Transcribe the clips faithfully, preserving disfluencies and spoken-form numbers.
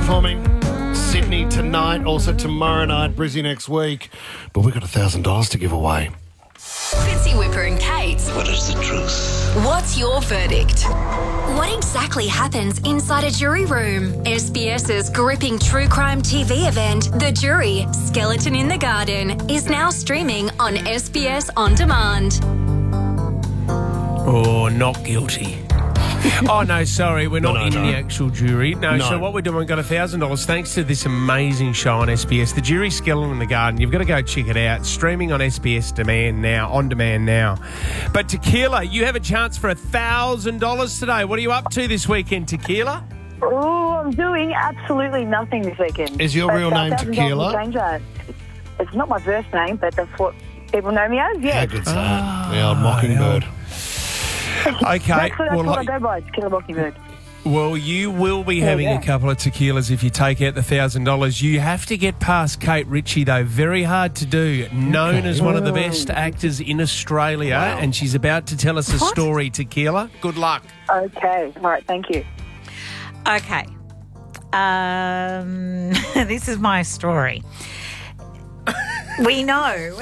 performing Sydney tonight, also tomorrow night, Brizzy next week. But we've got one thousand dollars to give away. Fitzy, Whipper and Kate. What is the truth? What's your verdict? What exactly happens inside a jury room? SBS's gripping true crime T V event, The Jury, Skeleton in the Garden, is now streaming on S B S On Demand. Oh, not guilty. Oh, no, sorry, we're not No, no, in no. the actual jury. No, No. so what we're doing, we've got one thousand dollars thanks to this amazing show on S B S, The Jury, Skeleton in the Garden. You've got to go check it out. Streaming on S B S Demand now, on demand now. But Tequila, you have a chance for one thousand dollars today. What are you up to this weekend, Tequila? Oh, I'm doing absolutely nothing this weekend. Is your But real name one thousand dollars Tequila? will change that. It's not my first name, but that's what people know me as, How yeah. good's that? The old mockingbird. Okay, That's, that's well, what I like- go by, it's Killer Mockingbird. Well, you will be having yeah. a couple of tequilas if you take out the one thousand dollars. You have to get past Kate Ritchie, though. Very hard to do. Known Okay. as one of the best actors in Australia, Wow. and she's about to tell us a What? story, Tequila. Good luck. Okay, all right, thank you. Okay. Um, this is my story. We know.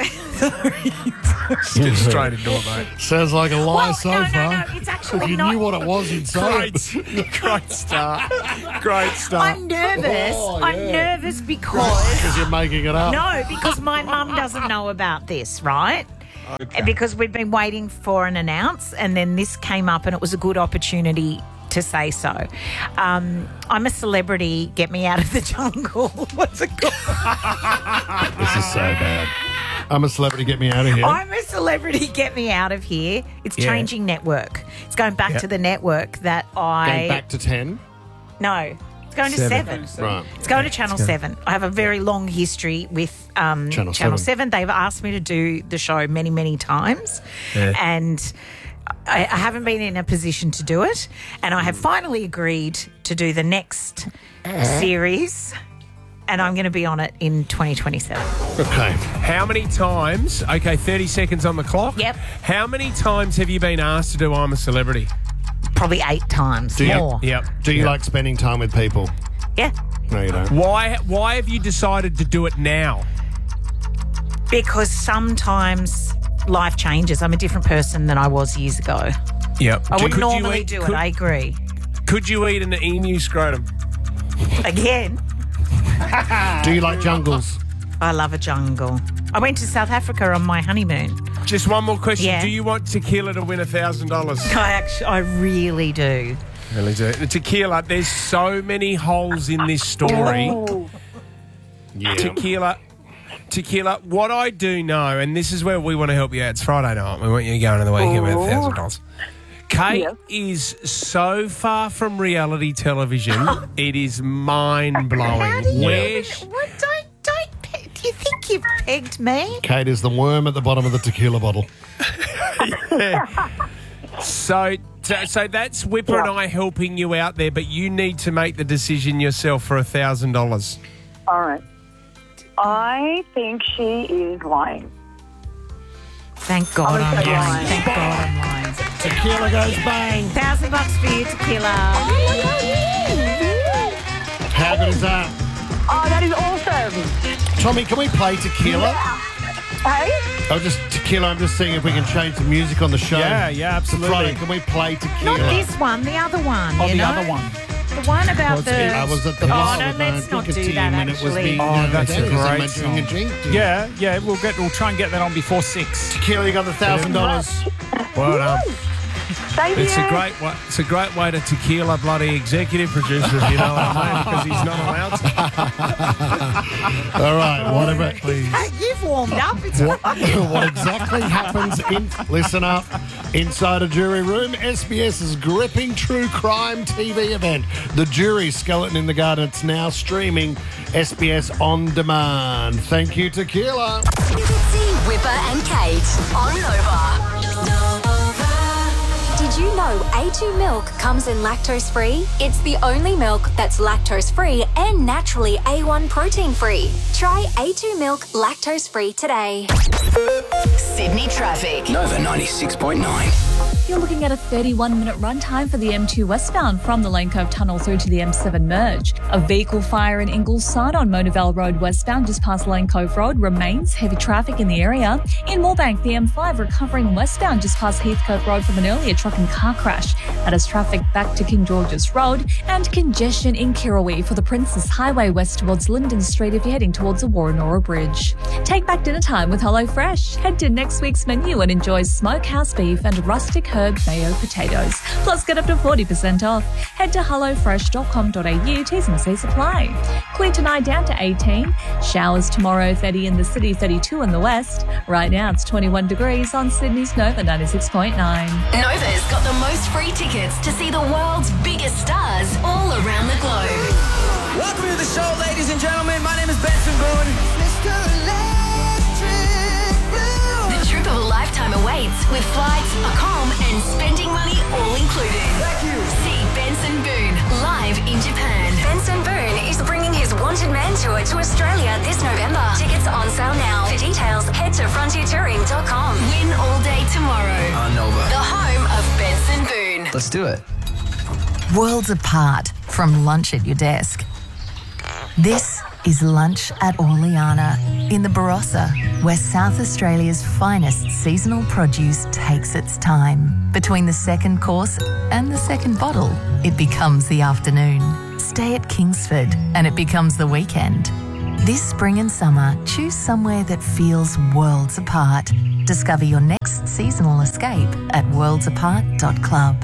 Get straight into it, mate. Sounds like a lie Well, so no, no, far. no, it's actually If you not- knew what it was, you'd say it. Great, great start. Great start. I'm nervous. Oh, I'm yeah. nervous because... Because you're making it up. No, because my mum doesn't know about this, right? Okay. Because we've been waiting for an announce, and then this came up, and it was a good opportunity to say so. Um, I'm a celebrity. Get me out of the jungle. What's it called? This is so bad. I'm a celebrity, get me out of here. I'm a celebrity. Get me out of here. It's Yeah. changing network. It's going back Yep. to the network that I Going back to ten. no. It's going to Seven. seven. Right. It's going to Channel seven. I have a very long history with um, Channel Channel seven. seven. They've asked me to do the show many, many times. Yeah. And I, I haven't been in a position to do it. And I have finally agreed to do the next series. And I'm going to be on it in twenty twenty-seven. Okay. How many times, okay, thirty seconds on the clock. Yep. How many times have you been asked to do I'm a Celebrity? Probably eight times Do you- more. Yep. Do you Yep. like spending time with people? Yeah. No, you don't. Why, why have you decided to do it now? Because sometimes life changes. I'm a different person than I was years ago. Yep. I would Could you normally eat- do could- it. I agree. Could you eat an emu scrotum? Again. Do you like jungles? I love a jungle. I went to South Africa on my honeymoon. Just one more question. Yeah. Do you want Tequila to win one thousand dollars? I actually, I really do. Really do. Tequila, there's so many holes in this story. Oh, Yeah. Tequila, Tequila, what I do know, and this is where we want to help you out. It's Friday night. We want you to go into the weekend with one thousand dollars. Kate Yep. is so far from reality television, it is mind-blowing. How do you? Where What? Don't don't. pe- Do you think you've pegged me? Kate is the worm at the bottom of the tequila bottle. So, so, so that's Whipper and I helping you out there, but you need to make the decision yourself for one thousand dollars. all right. I think she is lying. Thank God I'm I'm so lying. lying. Thank God I'm lying. Tequila goes bang. Thousand bucks for you, Tequila. How good is that? Oh, that is awesome. Tommy, can we play tequila? Hey? Oh, just tequila. I'm just seeing if we can change the music on the show. Yeah, yeah, absolutely. Friday, can we play tequila? Not this one, the other one. Oh, you the know? other one. The one about the. I was at the Oh, bar no, with let's my not do cricket that, team and it was actually. the, Oh, uh, that's a Days. Am I great doing a song. jinx? Yeah, yeah, we'll get. We'll try and get that on before six. Tequila, you got the thousand dollars. Well done. Thank It's you. a great way. It's a great way to tequila bloody executive producer, if you know what I mean, because he's not allowed to. All right, whatever. Please. Hey, you've warmed up. It's What, what exactly happens in, listen up, inside a jury room, SBS's gripping true crime T V event, The Jury, Skeleton in the Garden. It's now streaming S B S On Demand. Thank you, Tequila. Fitzy, Whipper and Kate on Nova. Did you know A two milk comes in lactose-free? It's the only milk that's lactose-free and naturally A one protein-free. Try A two milk lactose-free today. Sydney traffic. Nova ninety-six point nine. you're looking at a thirty-one minute run time for the M two westbound from the Lane Cove Tunnel through to the M seven merge. A vehicle fire in Ingleside on Monavale Road westbound just past Lane Cove Road remains heavy traffic in the area. In Moorebank, the M five recovering westbound just past Heathcote Road from an earlier truck and car crash. That is traffic back to King George's Road, and congestion in Kirrawee for the Princess Highway west towards Linden Street if you're heading towards the Warrenora Bridge. Take back dinner time with HelloFresh. Head to next week's menu and enjoy smokehouse beef and rustic herb mayo potatoes. Plus, get up to forty percent off. Head to hello fresh dot com dot a u. T's and C's apply. Clear tonight down to eighteen. Showers tomorrow, thirty in the city, thirty-two in the west. Right now it's twenty-one degrees on Sydney's Nova ninety-six point nine. Nova's got the most free tickets to see the world's biggest stars all around the globe. Welcome to the show, ladies and gentlemen. My name is Benson Boone. Mister Electric Blue. The trip of a lifetime awaits with flights, accom, and spending money all included. Thank you. See Benson Boone live in Japan. Benson Boone is bringing his Wanted Man tour to Australia this November. Tickets on sale now. For details, head to frontier touring dot com. Win all day tomorrow. On Nova. The home of Benson Boone. Let's do it. Worlds apart from lunch at your desk. This is Lunch at Orleana in the Barossa, where South Australia's finest seasonal produce takes its time. Between the second course and the second bottle, it becomes the afternoon. Stay at Kingsford and it becomes the weekend. This spring and summer, choose somewhere that feels worlds apart. Discover your next seasonal escape at worlds apart dot club.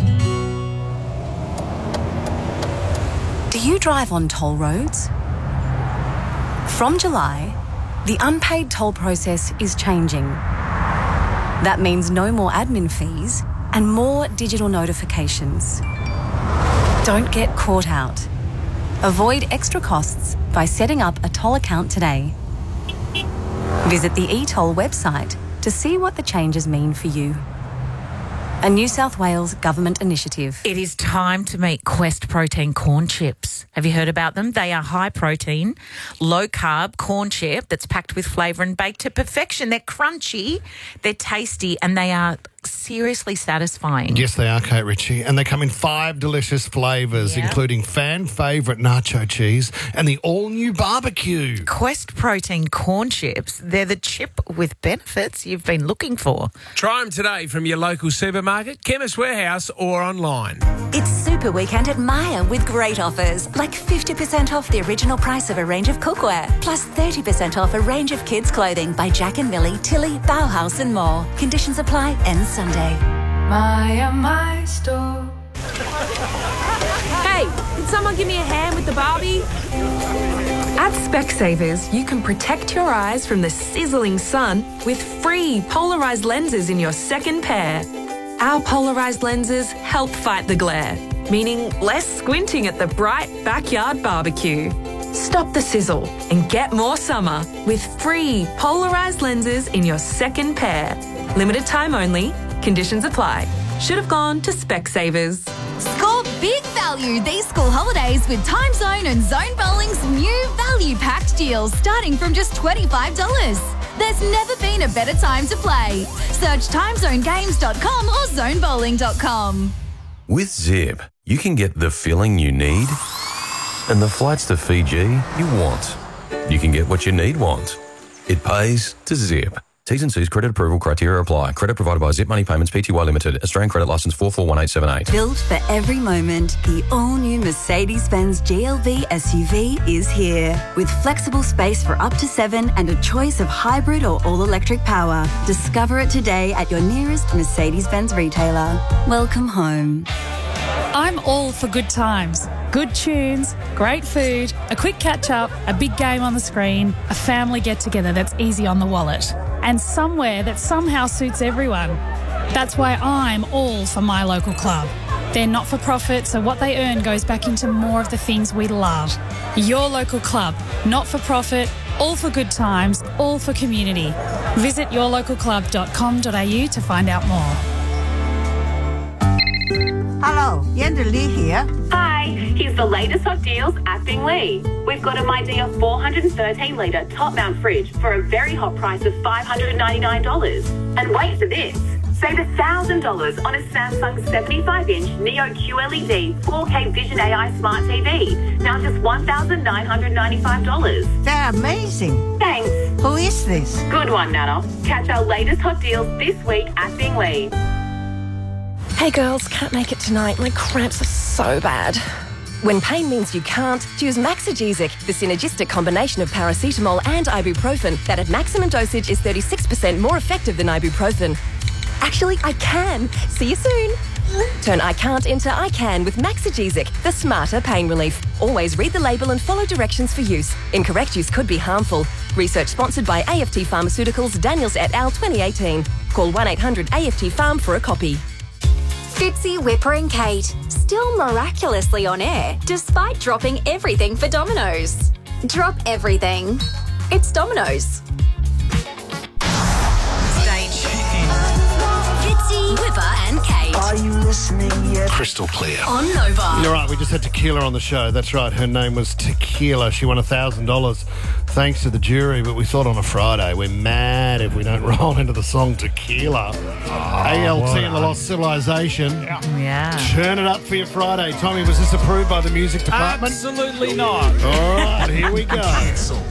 Do you drive on toll roads? From July, the unpaid toll process is changing. That means no more admin fees and more digital notifications. Don't get caught out. Avoid extra costs by setting up a toll account today. Visit the e-toll website to see what the changes mean for you. A New South Wales government initiative. It is time to meet Quest Protein corn chips. Have you heard about them? They are high protein, low carb corn chip that's packed with flavour and baked to perfection. They're crunchy, they're tasty, and they are seriously satisfying. Yes, they are, Kate Ritchie. And they come in five delicious flavours, Yeah. including fan favourite nacho cheese and the all-new barbecue. Quest Protein corn chips, they're the chip with benefits you've been looking for. Try them today from your local supermarket, Chemist Warehouse or online. It's Super Weekend at Myer with great offers, like fifty percent off the original price of a range of cookware, plus thirty percent off a range of kids' clothing by Jack and Millie, Tilly, Bauhaus and more. Conditions apply, ends Sunday. Myer, my store. Hey, can someone give me a hand with the Barbie? At Specsavers, you can protect your eyes from the sizzling sun with free polarised lenses in your second pair. Our polarised lenses help fight the glare, meaning less squinting at the bright backyard barbecue. Stop the sizzle and get more summer with free polarised lenses in your second pair. Limited time only. Conditions apply. Should have gone to Specsavers. Score big value these school holidays with Time Zone and Zone Bowling's new value packed deals starting from just twenty-five dollars. There's never been a better time to play. Search time zone games dot com or zone bowling dot com. With Zip, you can get the filling you need and the flights to Fiji you want. You can get what you need want. It pays to Zip. T's and C's credit approval criteria apply. Credit provided by Zip Money Payments Pty Limited. Australian credit licence four four one eight seven eight. Built for every moment, the all-new Mercedes-Benz G L B S U V is here. With flexible space for up to seven and a choice of hybrid or all-electric power. Discover it today at your nearest Mercedes-Benz retailer. Welcome home. I'm all for good times. Good tunes, great food, a quick catch-up, a big game on the screen, a family get-together that's easy on the wallet, and somewhere that somehow suits everyone. That's why I'm all for my local club. They're not-for-profit, so what they earn goes back into more of the things we love. Your local club, not-for-profit, all for good times, all for community. Visit your local club dot com dot a u to find out more. Hello, Yenda Lee here. Hi, here's the latest hot deals at Bing Lee. We've got a My Dear four hundred thirteen litre top mount fridge for a very hot price of five hundred ninety-nine dollars. And wait for this, Save one thousand dollars on a Samsung seventy-five inch Neo Q L E D four K Vision A I Smart T V. Now just one thousand nine hundred ninety-five dollars. They're amazing. Thanks. Who is this? Good one, Nana. Catch our latest hot deals this week at Bingley. Hey girls, can't make it tonight. My cramps are so bad. When pain means you can't, choose Maxigesic, the synergistic combination of paracetamol and ibuprofen that at maximum dosage is thirty-six percent more effective than ibuprofen. Actually, I can. See you soon. Turn I can't into I can with Maxigesic, the smarter pain relief. Always read the label and follow directions for use. Incorrect use could be harmful. Research sponsored by A F T Pharmaceuticals, Daniels et al. twenty eighteen. Call one eight hundred A F T Pharm for a copy. Fitzy, Whipper and Kate, still miraculously on air despite dropping everything for Domino's. Drop everything. It's Domino's. Stage. Fitzy, Whipper and Kate. Are you listening yet? Crystal clear. On Nova. You're right, we just had Tequila on the show. That's right, her name was Tequila. She won one thousand dollars thanks to the jury, but we thought on a Friday, we're mad if we don't roll into the song Tequila. A L T and the Lost Civilization. Yeah. Turn it up for your Friday. Tommy, was this approved by the music department? Absolutely not. All right, here we go.